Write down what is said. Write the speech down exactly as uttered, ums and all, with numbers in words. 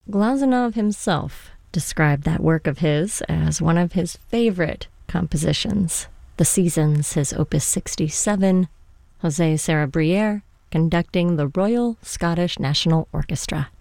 Glazunov himself described that work of his as one of his favorite compositions. The Seasons, his opus sixty-seven, José Serra Brière conducting the Royal Scottish National Orchestra.